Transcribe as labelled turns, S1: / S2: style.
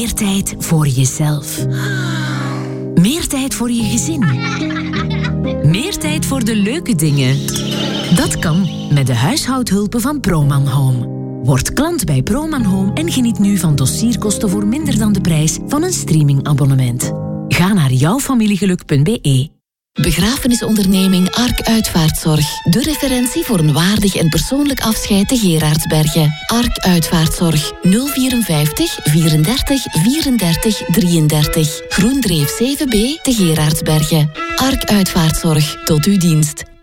S1: meer tijd voor jezelf. Meer tijd voor je gezin. Meer tijd voor de leuke dingen. Dat kan met de huishoudhulpen van Proman Home. Word klant bij Proman Home en geniet nu van dossierkosten voor minder dan de prijs van een streamingabonnement. Ga naar jouwfamiliegeluk.be.
S2: Begrafenisonderneming Ark Uitvaartzorg. De referentie voor een waardig en persoonlijk afscheid te Gerardsbergen. Ark Uitvaartzorg. 054 34 34 33. Groendreef 7B te Gerardsbergen. Ark Uitvaartzorg. Tot uw dienst.